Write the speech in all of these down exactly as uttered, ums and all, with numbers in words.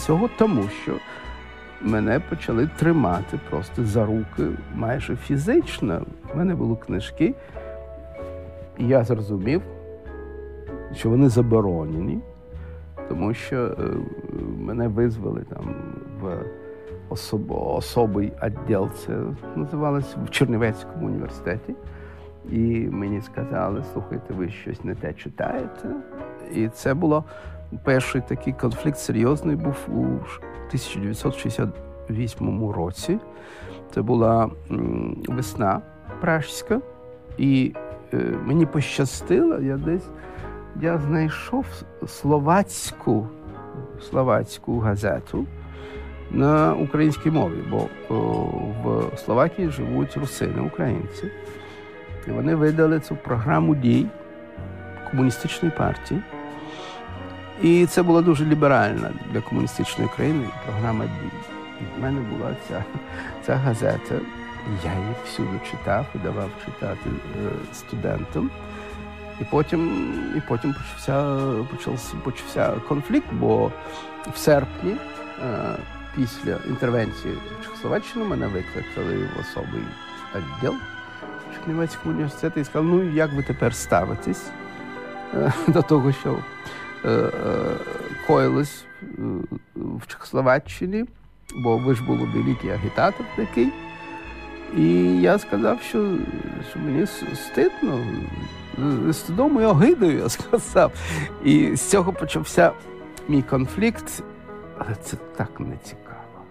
цього? Тому що мене почали тримати просто за руки майже фізично. У мене були книжки, і я зрозумів, що вони заборонені, тому що е, мене визвали там в особ... особий відділ, це називалося, в Чернівецькому університеті. І мені сказали, слухайте, ви щось не те читаєте. І це було перший такий конфлікт серйозний був у тисяча дев'ятсот шістдесят восьмому році. Це була м, весна пражська. І е, мені пощастило, я десь я знайшов словацьку, словацьку газету на українській мові, бо о, в Словакії живуть русини, українці. І вони видали цю програму дій комуністичної партії. І це була дуже ліберальна для комуністичної країни програма дій. І в мене була ця, ця газета. Я її всюди читав і давав читати е, студентам. І потім, і потім почався, почався, почався конфлікт, бо в серпні, е, після інтервенції в Чехословаччину, мене викликали в особий відділ Чернівецького університету і сказали, ну, як ви тепер ставитесь е, до того, що е, е, коїлось е, в Чехословаччині, бо ви ж були великий агітатор такий. І я сказав, що, що мені стидно, стидом і огидою, я сказав. І з цього почався мій конфлікт, але це так не цікаво.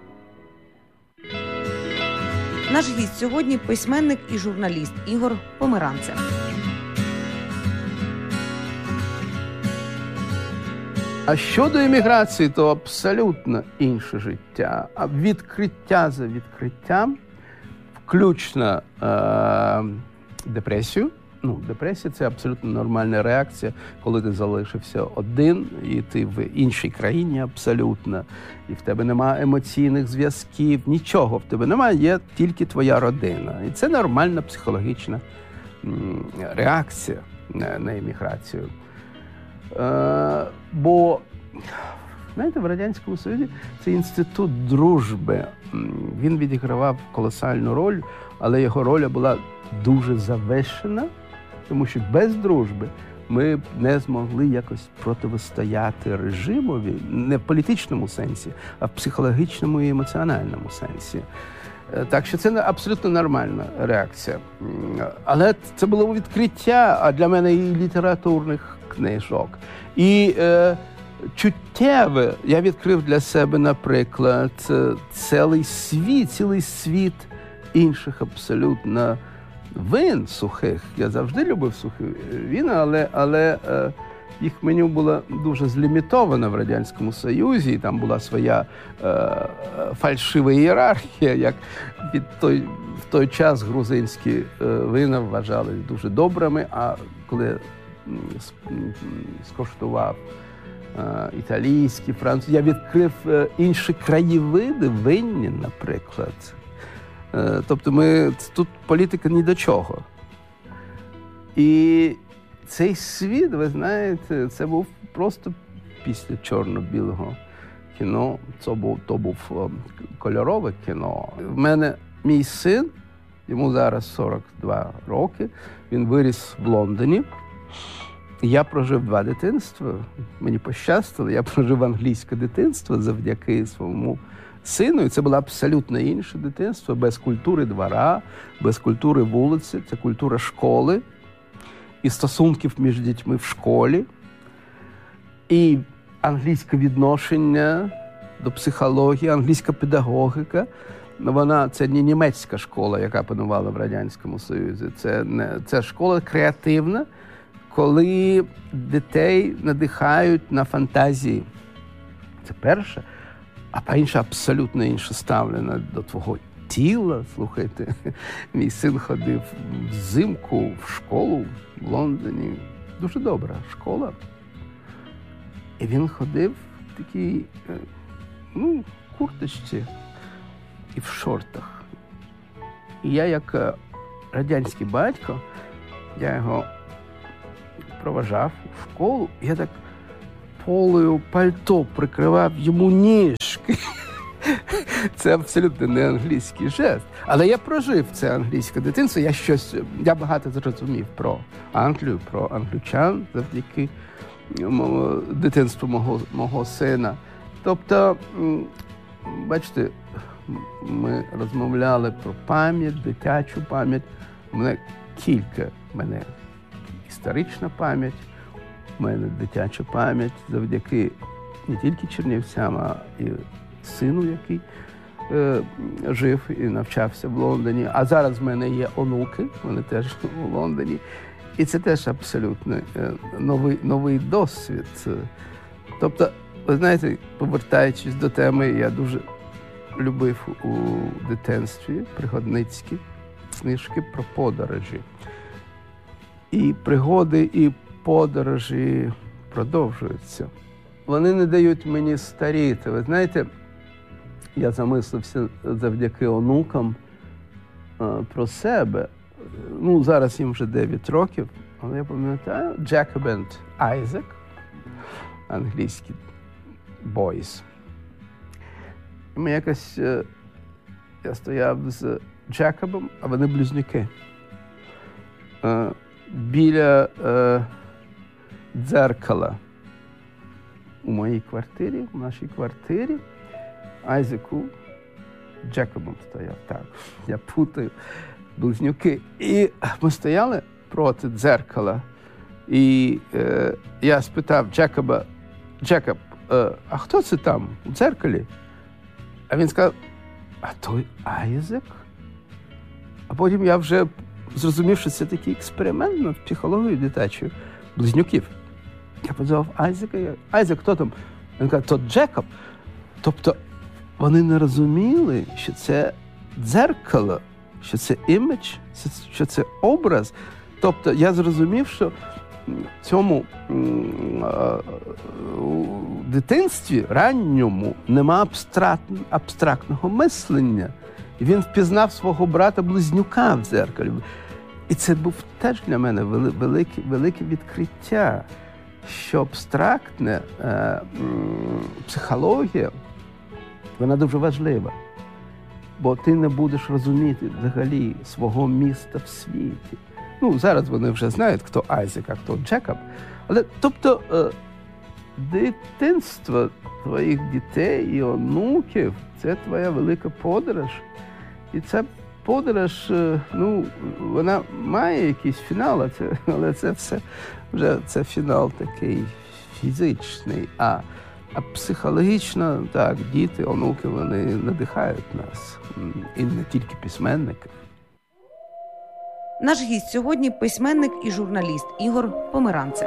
Наш гість сьогодні – письменник і журналіст Ігор Померанцев. А щодо еміграції, то абсолютно інше життя. А відкриття за відкриттям, включно е- депресію. Ну, депресія – це абсолютно нормальна реакція, коли ти залишився один, і ти в іншій країні абсолютно, і в тебе немає емоційних зв'язків, нічого в тебе немає, є тільки твоя родина. І це нормальна психологічна м- реакція на, на еміграцію. Е- бо, знаєте, в Радянському Союзі цей інститут дружби, він відігравав колосальну роль, але його роль була дуже завершена, тому що без дружби ми б не змогли якось протистояти режимові, не в політичному сенсі, а в психологічному і емоціональному сенсі. Так що це абсолютно нормальна реакція. Але це було відкриття, а для мене і літературних книжок. І е, чуттєве я відкрив для себе, наприклад, цілий світ, цілий світ інших абсолютно вин сухих. Я завжди любив сухі вина, але, але е, їх меню було дуже злімітовано в Радянському Союзі, і там була своя е, фальшива ієрархія, як від той, в той час грузинські е, вина вважали дуже добрими, а коли скоштував е, італійські, французькі, я відкрив е, інші краєвиди винні, наприклад. Тобто ми, тут політика ні до чого. І цей світ, ви знаєте, це був просто після чорно-білого кіно. Це був, то був кольорове кіно. В мене мій син, йому зараз сорок два роки, він виріс в Лондоні. Я прожив два дитинства, мені пощастило, я прожив англійське дитинство завдяки своєму сину, і це було абсолютно інше дитинство, без культури двора, без культури вулиці, це культура школи і стосунків між дітьми в школі, і англійське відношення до психології, англійська педагогіка. Вона, це не німецька школа, яка панувала в Радянському Союзі, це, не, це школа креативна, коли дітей надихають на фантазії. Це перше. А по-інше, абсолютно інше ставлення до твого тіла. Слухайте, мій син ходив взимку в школу в Лондоні. Дуже добра школа. І він ходив в такій, ну, курточці і в шортах. І я, як радянський батько, я його проважав в школу, і я так полою пальто, прикривав йому ніжки. Це абсолютно не англійський жест. Але я прожив це англійське дитинство. Я щось, я багато зрозумів про Англію, про англічан завдяки дитинству мого, мого сина. Тобто, бачите, ми розмовляли про пам'ять, дитячу пам'ять. У мене кілька, у мене історична пам'ять, у мене дитяча пам'ять завдяки не тільки чернівцям, а і сину, який е, жив і навчався в Лондоні. А зараз в мене є онуки, вони теж у Лондоні. І це теж абсолютно е, новий, новий досвід. Тобто, ви знаєте, повертаючись до теми, я дуже любив у дитинстві пригодницькі книжки про подорожі. І пригоди, і подорожі продовжуються. Вони не дають мені старіти. Ви знаєте, я замислився завдяки онукам е, про себе. Ну, зараз їм вже дев'ять років, але я пам'ятаю, Джекоб і Айзек, англійські boys. Ми якось, е, я стояв з Джекобом, а вони близнюки. Е, біля е, дзеркала у моїй квартирі, в нашій квартирі, Айзеку Джекобом стояв, так, я путаю, близнюки. І ми стояли проти дзеркала, і е, я спитав Джекоба, Джекоб, е, а хто це там у дзеркалі? А він сказав, а той Айзек? А потім я вже зрозумів, що це такий експеримент над психологією дитячою близнюків. Я подзвав Айзека, я, Айзек, хто там? Він каже, то Джекоб. Тобто вони не розуміли, що це дзеркало, що це імідж, що це образ. Тобто я зрозумів, що в цьому у дитинстві ранньому нема абстрактного мислення. І він впізнав свого брата-близнюка в дзеркалі. І це був теж для мене велике, велике відкриття, що абстрактна е, психологія, вона дуже важлива. Бо ти не будеш розуміти взагалі свого міста в світі. Ну, зараз вони вже знають, хто Айзек, а хто Джекоб. Але, тобто, е, дитинство твоїх дітей і онуків – це твоя велика подорож. І ця подорож, ну, вона має якийсь фінал, але це все вже це фінал такий фізичний. А, а психологічно, так, діти, онуки, вони надихають нас. І не тільки письменники. Наш гість сьогодні – письменник і журналіст Ігор Померанцев.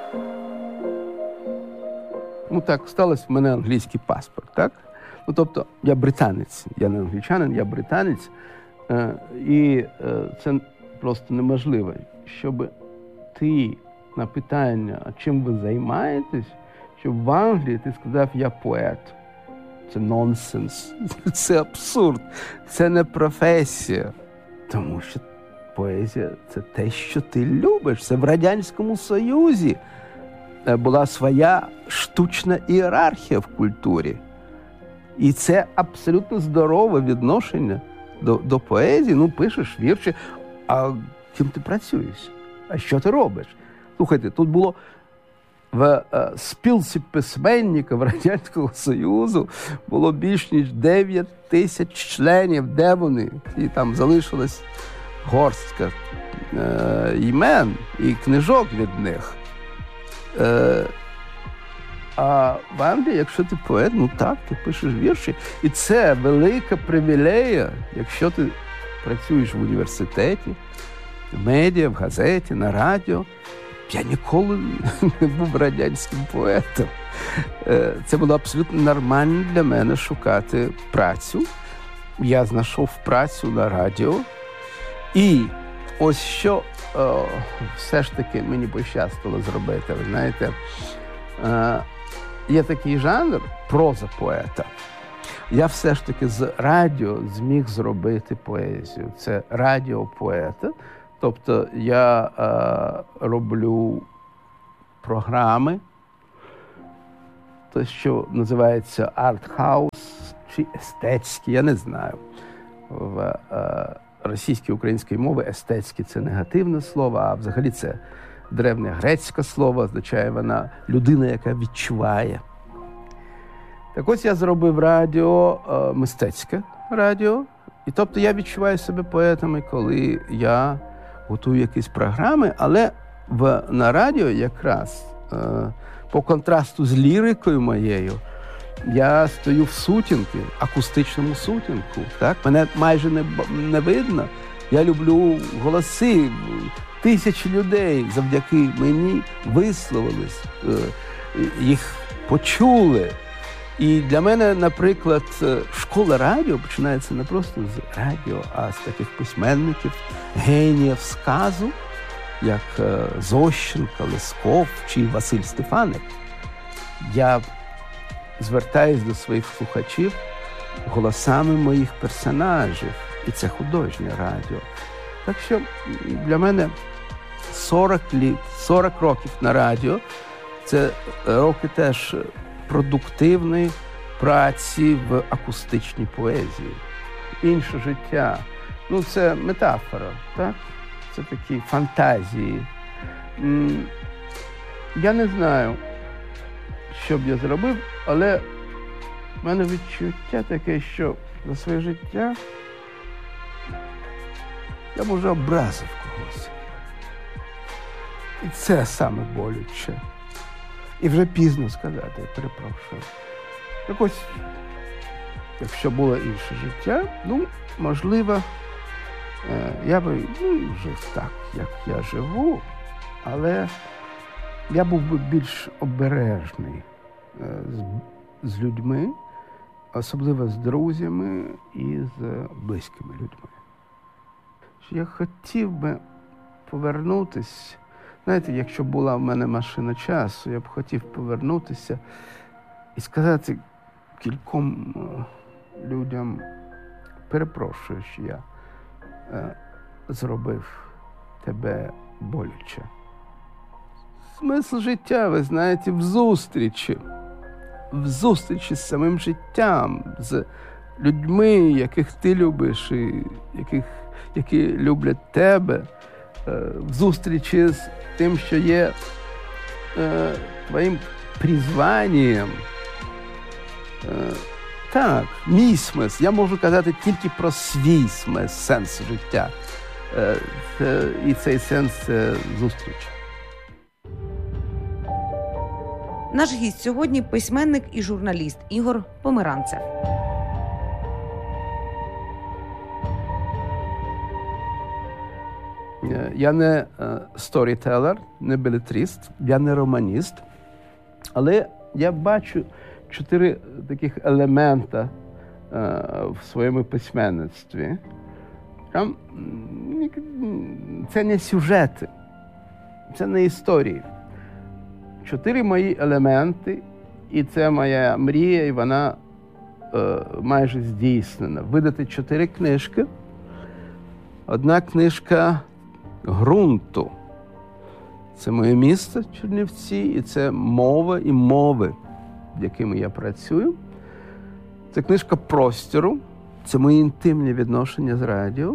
Ну так, сталося в мене англійський паспорт, так? Ну, тобто, я британець, я не англічанин, я британець. Е, і е, це просто неможливо, щоб ти на питання, а чим ви займаєтесь, щоб в Англії ти сказав, я поет. Це нонсенс, це абсурд, це не професія. Тому що поезія – це те, що ти любиш. Це в Радянському Союзі була своя штучна ієрархія в культурі. І це абсолютно здорове відношення до, до поезії. Ну, пишеш вірші, а ким ти працюєш? А що ти робиш? Слухайте, тут було в е, спілці письменників Радянського Союзу було більш ніж дев'ять тисяч членів. Де вони? І там залишилась горстка е, імен і книжок від них. Е, А в Англії, якщо ти поет, ну так, ти пишеш вірші. І це велика привілея, якщо ти працюєш в університеті, в медіа, в газеті, на радіо. Я ніколи не був радянським поетом. Це було абсолютно нормально для мене шукати працю. Я знайшов працю на радіо. І ось що о, все ж таки мені пощастило зробити. Ви знаєте, є такий жанр проза поета. Я все ж таки з радіо зміг зробити поезію. Це радіопоета. Тобто я е, роблю програми те, що називається арт-хаус чи естетський, я не знаю. В е, російській українській мові естетський – це негативне слово, а взагалі це древнє грецьке слово, означає вона людина, яка відчуває. Так ось я зробив радіо, е, мистецьке радіо, і тобто я відчуваю себе поетами, коли я готую якісь програми, але в, на радіо якраз е, по контрасту з лірикою моєю я стою в сутінку, акустичному сутінку. Так? Мене майже не, не видно. Я люблю голоси. Тисячі людей завдяки мені висловились, е, їх почули. І для мене, наприклад, школа радіо починається не просто з радіо, а з таких письменників, геніїв сказу, як Зощенко, Лесков чи Василь Стефаник. Я звертаюсь до своїх слухачів голосами моїх персонажів, і це художнє радіо. Так що для мене сорок літ, сорок років на радіо – це роки теж продуктивної праці в акустичній поезії. Інше життя. Ну, це метафора, так? Це такі фантазії. Я не знаю, що б я зробив, але в мене відчуття таке, що за своє життя я, може, образив когось. І це саме болюче. І вже пізно сказати, я перепрошую. Так ось, якщо було інше життя, ну, можливо, я би ну, жив так, як я живу, але я був би більш обережний з, з людьми, особливо з друзями і з близькими людьми. Я хотів би повернутися. Знаєте, якщо була в мене машина часу, я б хотів повернутися і сказати кільком людям, перепрошую, що я е, зробив тебе боляче. Смисл життя, ви знаєте, в зустрічі. В зустрічі з самим життям, з людьми, яких ти любиш, і яких, які люблять тебе. В зустрічі з тим, що є е, твоїм призванням. Е, так, мій смисл. Я можу казати тільки про свій смисл, сенс життя. Е, це, і цей сенс – це зустріч. Наш гість сьогодні – письменник і журналіст Ігор Померанцев. Я не сторітелер, не белетрист, я не романіст, але я бачу чотири таких елемента в своєму письменництві. Там це не сюжети, це не історії. Чотири мої елементи, і це моя мрія, і вона е, майже здійснена. Видати чотири книжки. Одна книжка ґрунту. Це моє місто Чернівці, і це мова і мови, якими я працюю. Це книжка простору, це мої інтимні відношення з радіо.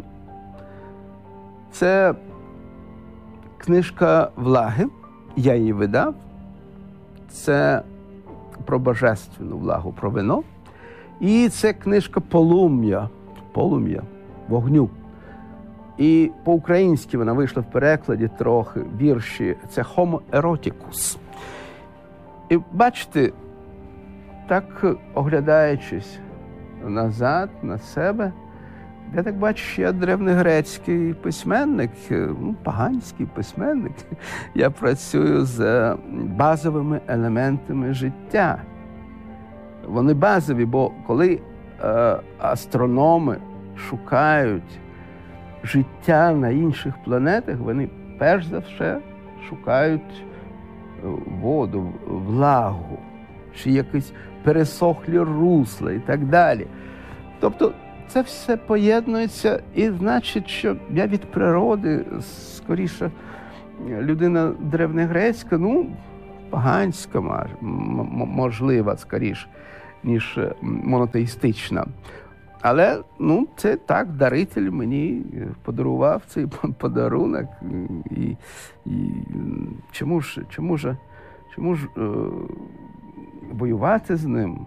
Це книжка влаги, я її видав. Це про божественну влагу, про вино. І це книжка полум'я, полум'я, вогню. І по-українськи вона вийшла в перекладі трохи, вірші. Це «Homo eroticus». І бачите, так оглядаючись назад, на себе, я так бачу, що я древньогрецький письменник, ну, поганський письменник. Я працюю з базовими елементами життя. Вони базові, бо коли е, астрономи шукають життя на інших планетах, вони перш за все шукають воду, влагу, чи якісь пересохлі русла і так далі. Тобто це все поєднується, і значить, що я від природи, скоріше, людина древньогрецька, ну, поганська, можлива, скоріше, ніж монотеїстична. Але, ну, це так, даритель мені подарував цей подарунок. І, і чому ж, чому ж, чому ж е, воювати з ним?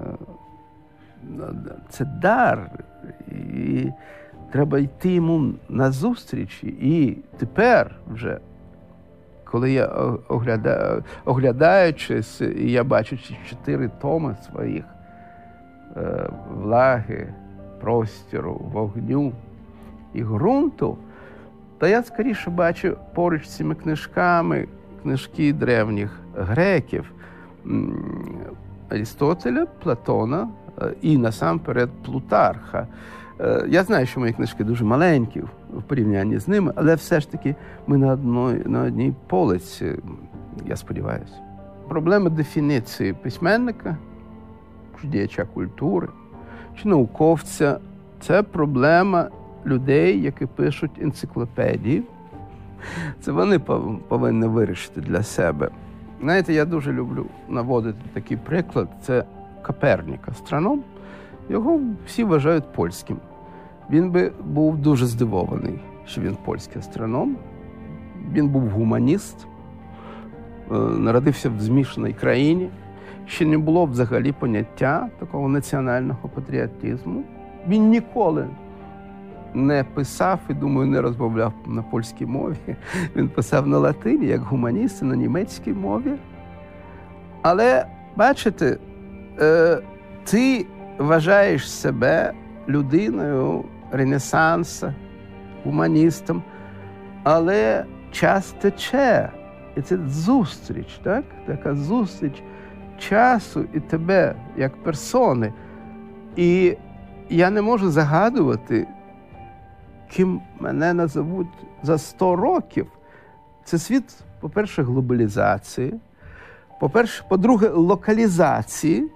Е, це дар. І треба йти йому назустріч. І тепер вже, коли я оглядаю, оглядаючись, і я бачу ці чотири томи своїх, е, влаги, простору, вогню і ґрунту, то я скоріше бачу поруч з цими книжками книжки древніх греків, Арістотеля, Платона і насамперед Плутарха. Я знаю, що мої книжки дуже маленькі в порівнянні з ними, але все ж таки ми на одній, на одній полиці, я сподіваюся. Проблема дефініції письменника, чи діяча культури, чи науковця – це проблема людей, які пишуть енциклопедії. Це вони повинні вирішити для себе. Знаєте, я дуже люблю наводити такий приклад. Це Копернік, астроном. Його всі вважають польським. Він би був дуже здивований, що він польський астроном. Він був гуманіст, народився в змішаній країні. Ще не було взагалі поняття такого національного патріотизму. Він ніколи не писав і, думаю, не розмовляв на польській мові. Він писав на латині, як гуманіст, на німецькій мові. Але, бачите, ти вважаєш себе людиною Ренесансу, гуманістом, але час тече. І це зустріч, так? Така зустріч часу і тебе, як персони. І я не можу загадувати, ким мене назовуть за сто років. Це світ, по-перше, глобалізації, по-перше, по-друге, локалізації.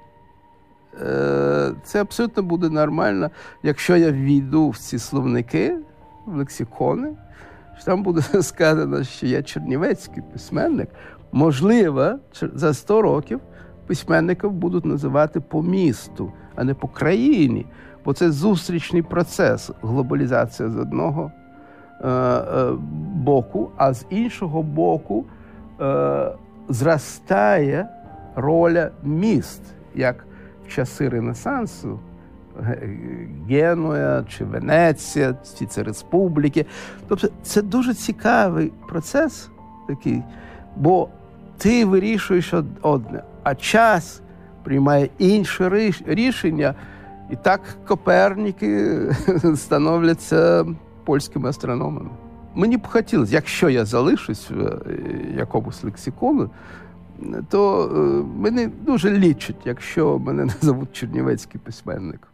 Це абсолютно буде нормально, якщо я ввійду в ці словники, в лексикони, що там буде сказано, що я чернівецький письменник. Можливо, за сто років письменників будуть називати по місту, а не по країні. Бо це зустрічний процес. Глобалізація з одного е, е, боку, а з іншого боку е, зростає роля міст, як в часи Ренесансу, Генуя чи Венеція, ці це республіки. Тобто це дуже цікавий процес такий, бо ти вирішуєш одне, а час приймає інше рішення. І так Коперніки становляться польськими астрономами. Мені б хотілося, якщо я залишусь в якомусь лексикону, то мене дуже лічать, якщо мене назовуть чернівецький письменник.